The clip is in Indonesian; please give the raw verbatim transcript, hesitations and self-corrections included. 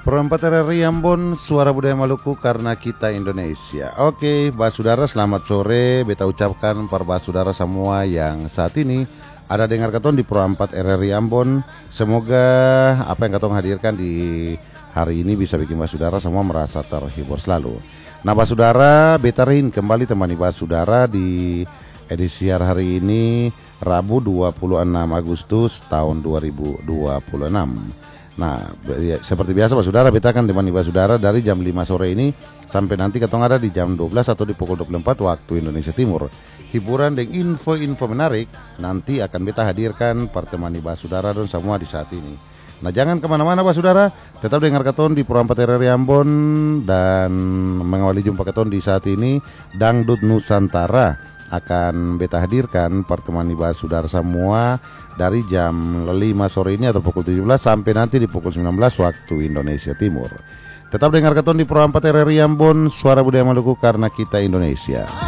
Perempat R R I Ambon, suara budaya Maluku karena kita Indonesia. Oke, Basudara selamat sore. Beta ucapkan para Basudara semua yang saat ini ada dengar keton di Perempat R R I Ambon. Semoga apa yang keton hadirkan di hari ini bisa bikin Basudara semua merasa terhibur selalu. Nah Basudara, beta Rin kembali temani Basudara di edisi hari ini Rabu dua puluh enam Agustus tahun dua ribu dua puluh enam. Nah, ya, seperti biasa Pak Saudara, beta akan temani Pak Saudara dari jam lima sore ini sampai nanti ketong ada di jam dua belas atau di pukul dua puluh empat waktu Indonesia Timur. Hiburan dan info-info menarik nanti akan beta hadirkan pertemani Pak Saudara dan semua di saat ini. Nah, jangan kemana-mana Pak Saudara, tetap dengar keton di Perempat R R I Ambon dan mengawali jumpa keton di saat ini Dangdut Nusantara akan beta hadirkan pertemani Pak Saudara semua dari jam lima sore ini atau pukul tujuh belas sampai nanti di pukul sembilan belas waktu Indonesia Timur. Tetap dengar keton di Perempat R R I Ambon, suara budaya Maluku karena kita Indonesia.